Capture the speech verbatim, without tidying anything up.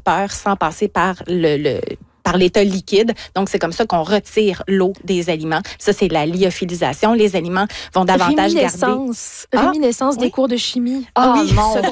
vapeur sans passer par le, le par l'état liquide. Donc, c'est comme ça qu'on retire l'eau des aliments. Ça, c'est la lyophilisation. Les aliments vont davantage garder... Réminiscence, réminiscence ah, des oui? cours de chimie. Ah, oui, non.